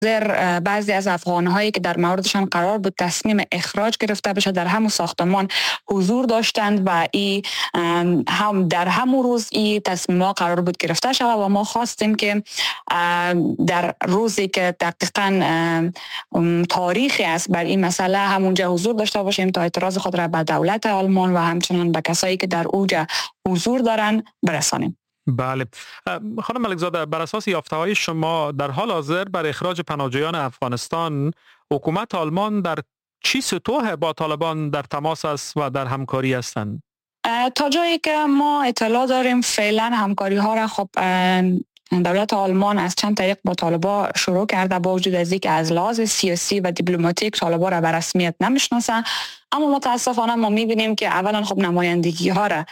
بعضی از افغان‌هایی که در موردشان قرار بود تصمیم اخراج گرفته بشه در همون ساختمان حضور داشتند و هم در همون روز این تصمیم‌ها قرار بود گرفته شود و ما خواستیم که در روزی که دقیقاً تاریخی است بر این مسئله همونجا حضور داشته باشیم تا اعتراض خود را به دولت آلمان و همچنان به کسایی که در اوجا حضور دارن برسانیم. بله خانم ملک زاده، بر اساس یافته‌های شما در حال حاضر بر اخراج پناهجویان افغانستان حکومت آلمان در چی سطوح با طالبان در تماس است و در همکاری هستند؟ تا جایی که ما اطلاع داریم فعلا همکاری ها را خب دولت آلمان از چند طریق با طالبان شروع کرده، با وجود از اینکه از لحاظ سیاسی و دیپلماتیک طالبان را به رسمیت نمیشناسن، اما متاسفانه ما میبینیم که اولا خب نمایندگی ها را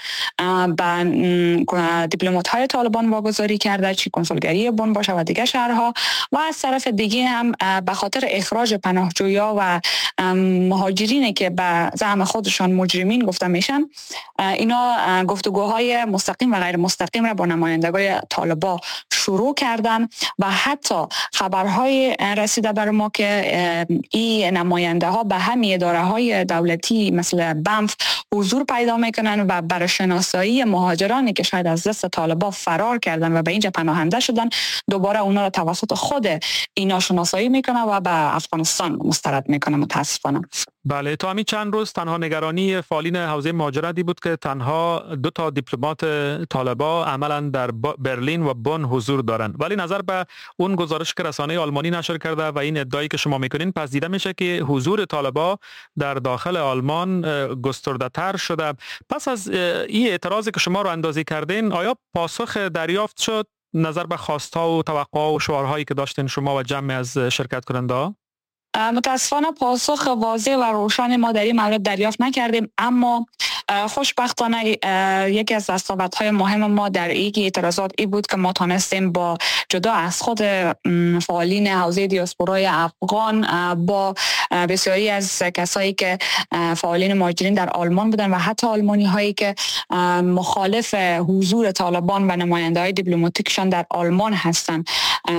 به دیپلمات های طالبان واگذاری کرده، چی کنسولگری بن باشه و دیگه شهرها، و از طرف دیگه هم به خاطر اخراج پناهجویا و مهاجرینی که به زعم خودشان مجرمین گفته میشن، اینا گفتگوهای مستقیم و غیر مستقیم را با نمایندگان طالبان شروع کردن و حتی خبرهای رسیده بر ما که این نماینده ها به همین اداره های دولتی مثل بنف حضور پیدا میکنن و برای شناسایی مهاجرانی که شاید از دست طالبان فرار کردن و به اینجا پناهنده شدن دوباره اونا را توسط خود اینا شناسایی میکنن و به افغانستان مسترد میکنن. متاسفانه بله، تا همین چند روز تنها نگرانی فعالین حوزه مهاجرتی بود که تنها 2 دیپلمات طالبان عملا در برلین و بن حضور دارند، ولی نظر به اون گزارش که رسانه آلمانی نشر کرده و این ادعایی که شما میکنین پس دیده میشه که حضور طالبان در داخل آلمان گسترده تر شده. پس از این اعتراضی که شما رو اندازی کردین، آیا پاسخ دریافت شد نظر به خواست‌ها و توقع‌ها و شعارهایی که داشتین شما و جمع از شرکت کننده؟ متاسفانه پاسخ واضح و روشن ما در این مورد دریافت نکردیم، اما خوشبختانه یکی از دستاوردهای مهم ما در این اعتراضات این بود که ما تانستیم با جدا از خود فعالین حوزه دیاسپورای افغان با بسیاری از کسایی که فعالین مهاجرین در آلمان بودن و حتی آلمانی هایی که مخالف حضور طالبان و نماینده های دیپلماتیکشان در آلمان هستند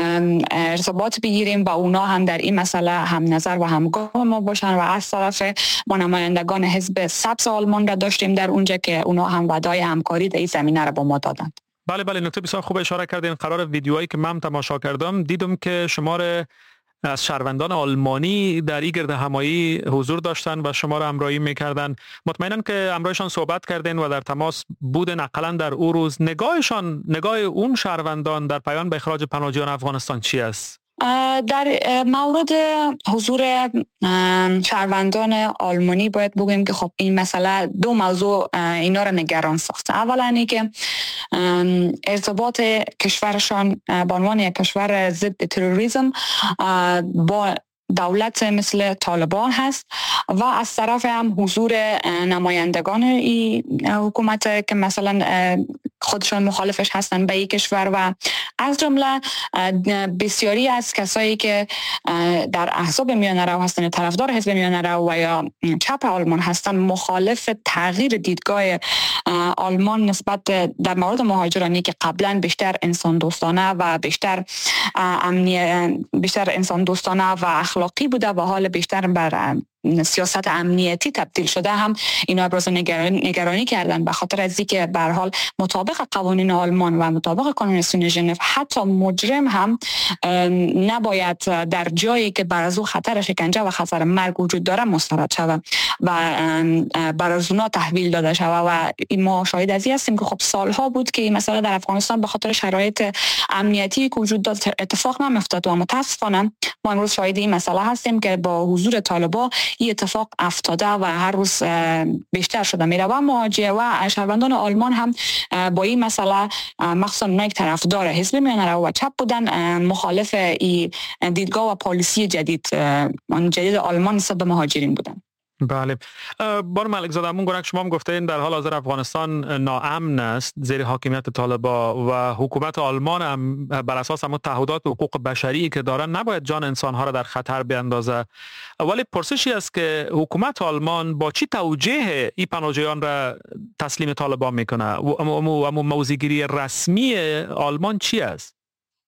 ارتباط بگیریم و اونا هم در این مسئله هم نظر و همگام ما باشن و از طرف ما نمایندگان حزب سبز آلمان را داشتیم در اونجا که اونا هم وعده همکاری در این زمینه را با ما دادند. بله نکته بسیار خوب اشاره کردین. قرار ویدیوهایی که من تماشا کردم دیدم که شمار از شهروندان آلمانی در این گرد همایی حضور داشتن و شما را همراهی میکردن. مطمئنم که همراهشان صحبت کردین و در تماس بودن. اقلا در او روز نگاه اون شهروندان در پیام به اخراج پناهجویان افغانستان چی است؟ در مورد حضور شهروندان آلمانی باید بگویم که خب این مسئله 2 موضوع اینا را نگران ساخته. اولا اینه که ارتباط کشورشان به عنوان یک کشور ضد تروریسم با دولت مثل طالبان هست و از طرف هم حضور نمایندگان این حکومت که مثلا خودشان مخالفش هستن به این کشور و از جمله بسیاری از کسایی که در احزاب میانه رو هستن، طرفدار حزب میانه رو و یا چپ آلمان هستن، مخالف تغییر دیدگاه آلمان نسبت در مورد مهاجرانی که قبلا بیشتر انسان دوستانه و بیشتر انسان دوستانه و اخلاقی بوده و حال بیشتر بر سیاست امنیتی تبدیل شده، هم اینا ابراز نگرانی کردن به خاطر از اینکه به هر حال مطابق قوانین آلمان و مطابق کنوانسیون ژنو حتی مجرم هم نباید در جایی که بر از او خطر شکنجه و خطر مرگ وجود داره مسترد شود و بر از اونا تحویل داده شود و ما شاهد از این هستیم که خب سالها بود که این مسئله در افغانستان به خاطر شرایط امنیتی که وجود داشت اتفاق نمیافتاد و متاسفانه ما امروز شاهد این مسئله هستیم که با حضور طالبان این اتفاق افتاده و هر روز بیشتر شده میره و مهاجر و شهروندان آلمان هم با این مسئله مخصوصا اونایی که طرفدار حزب میانه رو و چپ بودن مخالف این دیدگاه و پالیسی جدید آلمان نسبت به مهاجرین بودن. بله. بانو ملک زاده، همون گونه که شما هم گفتین در حال حاضر افغانستان ناامن است زیر حاکمیت طالبان و حکومت آلمان هم بر اساس همون تعهدات حقوق بشری که دارن نباید جان انسانها را در خطر بیاندازه. ولی پرسشی است که حکومت آلمان با چی توجیه این پناهجویان را تسلیم طالبان میکنه؟ اما موضع‌گیری رسمی آلمان چی است؟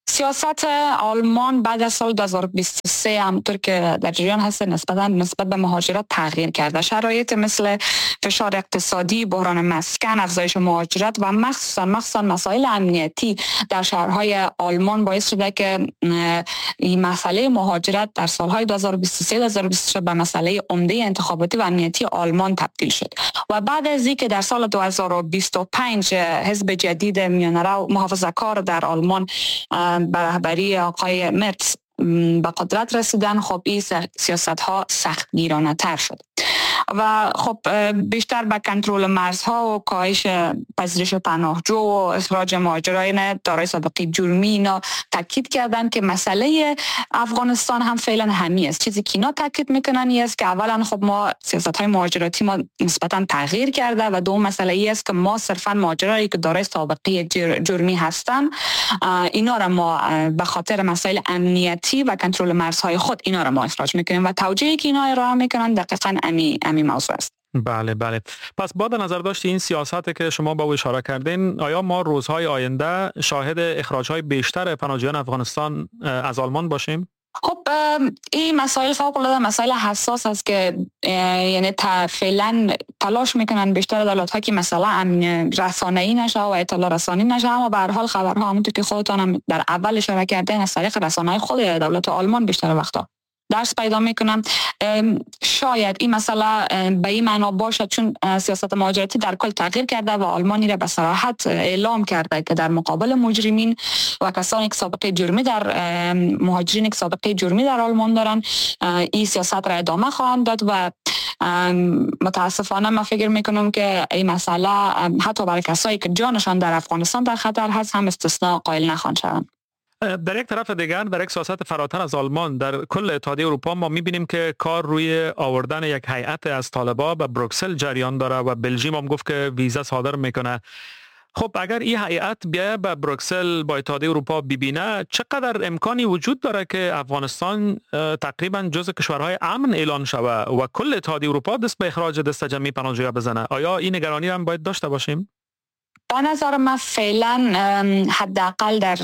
سیاست آلمان بعد از سال 2023 همونطور که در جریان هست نسبت به مهاجرت تغییر کرده. شرایط مثل فشار اقتصادی، بحران مسکن، افزایش مهاجرت و مخصوصا مسائل امنیتی در شهرهای آلمان باعث شده که این مسئله مهاجرت در سالهای 2023-2024 به مسئله عمده انتخاباتی و امنیتی آلمان تبدیل شد. و بعد از اینکه در سال 2025 حزب جدید میانه‌رو محافظه‌کار در آلمان به رهبری آقای مرتز به قدرت رسیدن، خب این سیاست ها سختگیرانه تر شد و خب بیشتر به کنترل مرزها و کاهش پذیرش پناهجو و اخراج مهاجران دارای سابقه جرمی اینا تاکید کردن که مسئله افغانستان هم فعلا همی است. چیزی که اینا تاکید میکنن این است که اولا خب ما سیاست های مهاجرتی ما نسبتا تغییر کرده و دوم مسئله ای است که ما صرفا مهاجرایی که دارای سابقه جرمی هستن اینا را ما به خاطر مسائل امنیتی و کنترل مرزهای خود اینا را ما اخراج میکنیم و توجیهی که اینا ارائه میکنن دقیقاً همین موضوع است. بله. پس با در نظر داشت این سیاست که شما با اشاره کردین، آیا ما روزهای آینده شاهد اخراج‌های بیشتر پناهجویان افغانستان از آلمان باشیم؟ خب این مسائل فوق العاده مسائل حساس است که یعنی فعلا تلاش میکنن بیشتر دولت‌ها که مثلا رسانه‌ای نشه و اطلاع رسانی نشه، اما به هر حال خبرها همونطور که خودتان هم در اول اشاره کردین از طریق رسانه‌های خود دولت آلمان بیشتر وقتا درس پیدا میکنم. شاید این مسئله به این معنا باشد چون سیاست مهاجرتی در کل تغییر کرده و آلمانی را به صراحت اعلام کرده که در مقابل مجرمین و کسانی که سابقه جرمی در مهاجرین که سابقه جرمی در آلمان دارن این سیاست را ادامه خواهند داد و متاسفانه من فکر میکنم که این مسئله حتی برای کسایی که جانشان در افغانستان در خطر هست هم استثناء قائل نخواهند شوند. در یک طرف دیگر در یک سیاست فراتر از آلمان در کل اتحادیه اروپا ما می‌بینیم که کار روی آوردن یک هیئت از طالبان به بروکسل جریان داره و بلژیم هم گفت که ویزا صادر میکنه. خب اگر این هیئت بیاید به بروکسل با اتحادیه اروپا ببینه، چقدر امکانی وجود داره که افغانستان تقریبا جزو کشورهای امن اعلان شود و کل اتحادیه اروپا دست به اخراج دست جمعی پناهجویان بزنه؟ آیا این نگرانی هم باید داشته باشیم؟ به نظر من فعلا حداقل در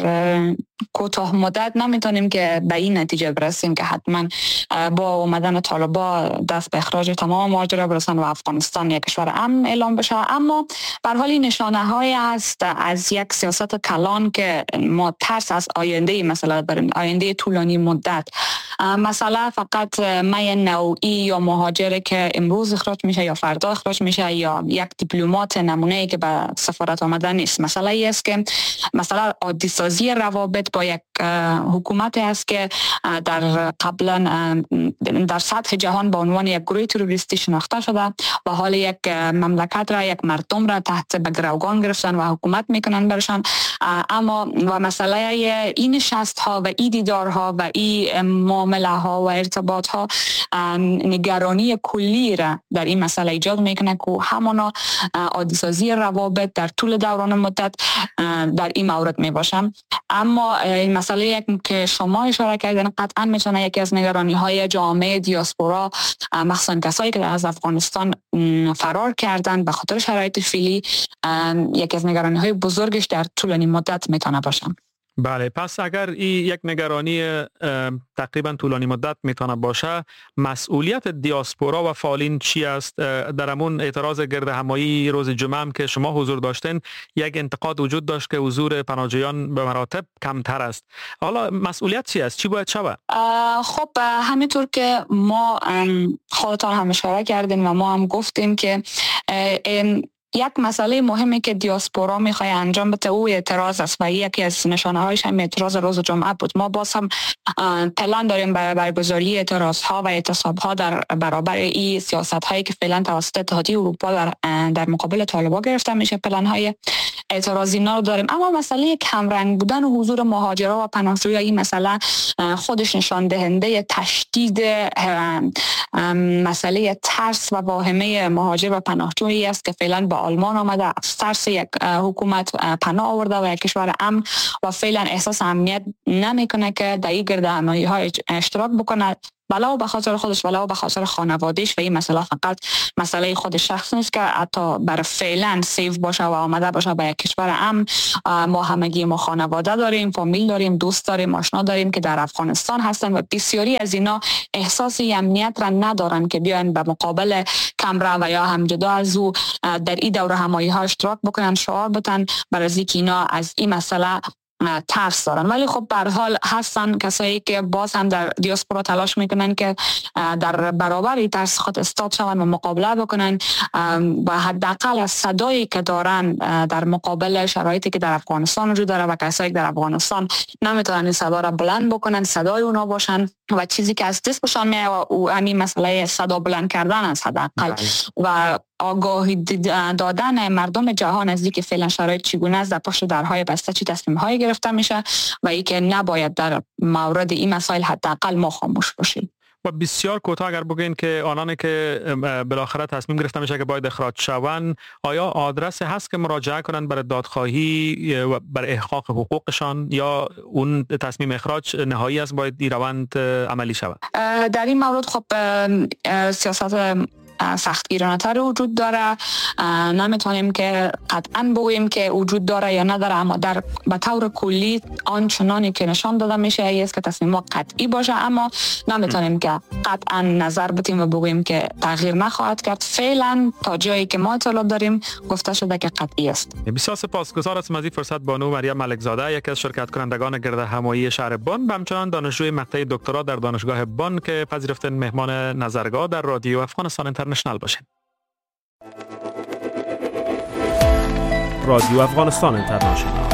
کوتاه مدت نمیتونیم که به این نتیجه برسیم که حتما با اومدن طالبان دست به اخراج تمام مهاجران برسن و افغانستان یک کشور امن اعلام بشه، اما به هر حال نشانه هایی هست از یک سیاست کلان که ما ترس از آینده مثلا بریم، آینده طولانی مدت. مثلا فقط می نوعی یا مهاجری که امروز اخراج میشه یا فردا اخراج میشه یا یک دیپلمات نمونه‌ای که به سفارت آمده نیست. مسئله ای است که مثلا عادی سازی روابط با یک حکومتی است که در قبلا در سطح جهان به عنوان یک گروه تروریستی شناخته شده و حال یک مملکت را، یک مردم را تحت به گروگان گرفتن و حکومت میکنن برشان. اما و مسئله این نشست ها و این دیدارها و این معامله ها و ارتباط ها نگرانی کلی را در این مسئله ایجاد میکنه که همانا عادی سازی روابط در طول دوران مدت در این مورد می باشم. اما این مسئله یک که شما اشاره کردن قطعا میتونه یکی از نگرانی های جامعه دیاسپورا، مخصوصا کسایی که از افغانستان فرار کردن به خاطر شرایط فعلی، یکی از نگرانی های بزرگش در طولانی مدت میتونه باشم. بله، پس اگر این یک نگرانی تقریبا طولانی مدت میتونه باشه، مسئولیت دیاسپورا و فعالین چی است؟ در همون اعتراض گرد همایی روز جمعه هم که شما حضور داشتین یک انتقاد وجود داشت که حضور پناهجویان به مراتب کمتر است. حالا مسئولیت چی است؟ چی باید شود؟ خب همینطور که ما خودتان هم اشاره کردین و ما هم گفتیم که یک مسئله مهمی که دیاسپورا میخواد انجام بده او اعتراض است و یکی از نشانه هایش هم اعتراض روز جمعه بود. ما باز هم پلان داریم برای برگزاری اعتراض ها و اعتصاب ها در برابر این سیاست هایی که فعلا توسط اتحادیه اروپا در مقابل طالبان گرفته میشه. پلان های اعتراضی رو داریم، اما مسئله کمرنگ بودن و حضور مهاجران و پناهجویان این مسئله خودش نشان دهنده تشدید مسئله ترس و واهمه مهاجر و پناهجویی است که فعلا با آلمان آمده، از ترس یک حکومت پناه آورده و یک کشور امن و فعلا احساس امنیت نمیکنه که در این گرد همایی ها اشتراک بکنه. بلا به خاطر خودش بلا به خاطر خانوادهش و این مسئله فقط مسئله خود شخص نیست که حتی برای فعلا سیف باشه و آمده باشه به یک کشور امن. ما همگی ما خانواده داریم، فامیل داریم، دوست داریم، آشنا داریم که در افغانستان هستن و بسیاری از اینا احساس امنیت را ندارن که بیان به مقابل کامرا و یا هم جدا از او در این دوره همایی ها اشتراک بکنن، شعار بدن، برای اینکه اینا از این مسئله ترس دارن. ولی خب به هر حال هستن کسایی که باز هم در دیاسپورا تلاش میکنن که در برابر ترس خود استاد شون و مقابله بکنن و حداقل از صدایی که دارن در مقابل شرایطی که در افغانستان وجود داره و کسایی که در افغانستان نمیتونن این صدا را بلند بکنن، صدای اونا باشن و چیزی که از دستشان میاد و همین مسئله صدا بلند کردن است حداقل و آگاهی دادن مردم جهان از اینکه فعلا شرایط چگونه است، در پشت درهای بسته چه تصمیم‌هایی گرفته میشه و اینکه نباید در مورد این مسائل حداقل ما خاموش باشیم. و بسیار کوتاه اگر بگین که آنانی که بالاخره تصمیم گرفته میشه که باید اخراج شوند، آیا آدرس هست که مراجعه کنند برای دادخواهی و برای احقاق حقوقشان یا اون تصمیم اخراج نهایی است باید این روند عملی شود؟ در این مورد خب سیاست سختگیرانه‌تر وجود داره. نمیتونیم که قطعا بگوییم که وجود داره یا نداره، اما در به طور کلی آنچنانی که نشان داده میشه است که تصمیم ما قطعی باشه، اما نمیتونیم که قطعا نظر بدیم و بگوییم که تغییر نخواهد کرد. فعلا تا جایی که ما اطلاع داریم گفته شده که قطعی است. بسیار سپاسگزار از این فرصت بانو مریم ملکزاده، یکی از شرکت کنندگان گرد همایی شهر بن و همچنان دانشجوی مقطع دکترا در دانشگاه بن که پذیرفتن مهمان نظرگاه در رادیو افغانستان اینترنشنال باشین. رادیو افغانستان اینترنشنال.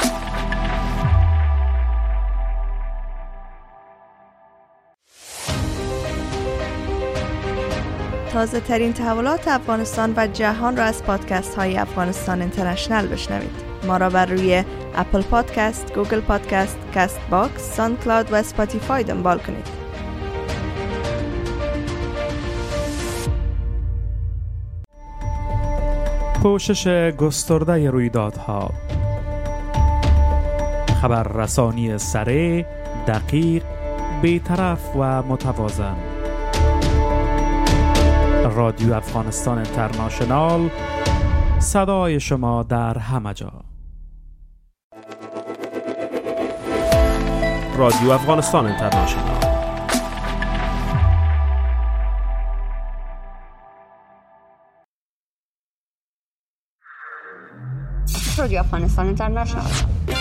تازه ترین تحولات افغانستان و جهان را از پادکست های افغانستان اینترنشنال بشنوید. ما را بر روی اپل پادکست، گوگل پادکست، کاست باکس، ساوند کلاود و اسپاتیفای دنبال کنید. پوشش گسترده رویدادها، خبررسانی سریع، دقیق، بی‌طرف و متوازن. رادیو افغانستان اینترنشنال، صدای شما در همه جا. رادیو افغانستان اینترنشنال. رادیو افغانستان اینترنشنال.